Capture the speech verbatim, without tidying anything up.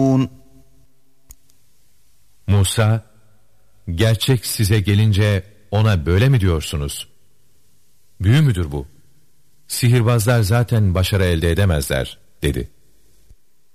Musa, gerçek size gelince ona böyle mi diyorsunuz? Büyü müdür bu? Sihirbazlar zaten başarı elde edemezler, dedi.